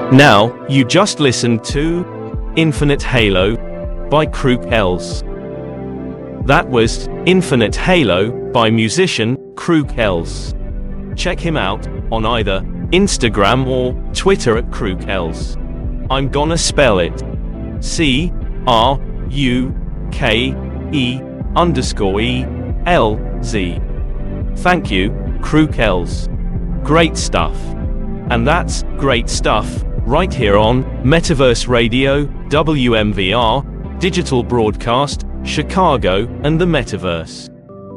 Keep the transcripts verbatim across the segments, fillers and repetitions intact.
Now, you just listened to Infinite Halo by Crook Ells. That was Infinite Halo by musician Crook Ells. Check him out on either Instagram or Twitter at Crook Ells. I'm gonna spell it C R U K E underscore E L Z. Thank you, Crook Ells. Great stuff. And that's great stuff right here on Metaverse Radio, W M V R, Digital Broadcast, Chicago, and the Metaverse.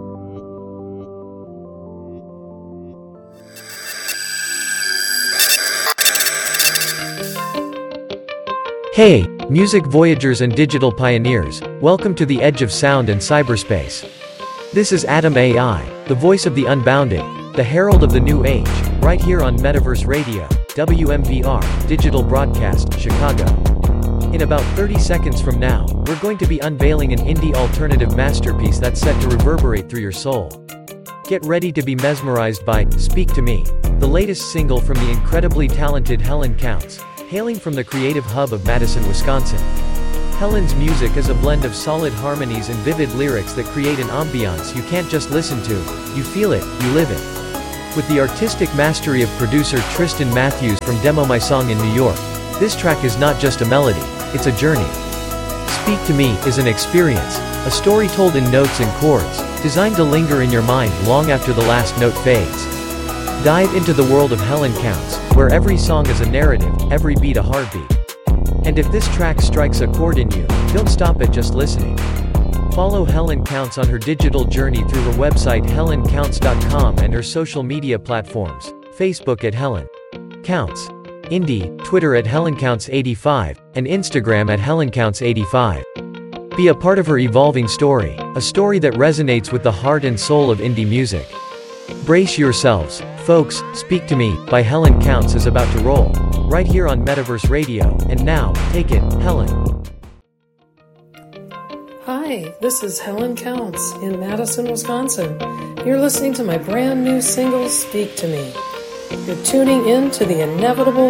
Hey, music voyagers and digital pioneers, welcome to the edge of sound and cyberspace. This is Adam A I, the voice of the unbounded, the herald of the new age, right here on Metaverse Radio, W M V R, Digital Broadcast, Chicago. In about thirty seconds from now, we're going to be unveiling an indie alternative masterpiece that's set to reverberate through your soul. Get ready to be mesmerized by Speak to Me, the latest single from the incredibly talented Helen Counts, hailing from the creative hub of Madison, Wisconsin. Helen's music is a blend of solid harmonies and vivid lyrics that create an ambiance you can't just listen to, you feel it, you live it. With the artistic mastery of producer Tristan Matthews from Demo My Song in New York, this track is not just a melody, it's a journey. Speak to Me is an experience, a story told in notes and chords, designed to linger in your mind long after the last note fades. Dive into the world of Helen Counts, where every song is a narrative, every beat a heartbeat. And if this track strikes a chord in you, don't stop at just listening. Follow Helen Counts on her digital journey through her website helen counts dot com and her social media platforms, Facebook at Helen Counts, Indie, Twitter at Helen Counts eighty-five, and Instagram at Helen Counts eighty-five. Be a part of her evolving story, a story that resonates with the heart and soul of indie music. Brace yourselves, folks, Speak to Me, by Helen Counts is about to roll, right here on Metaverse Radio, and now, take it, Helen. Hi, this is Helen Counts in Madison, Wisconsin. You're listening to my brand new single, Speak to Me. You're tuning in to the inevitable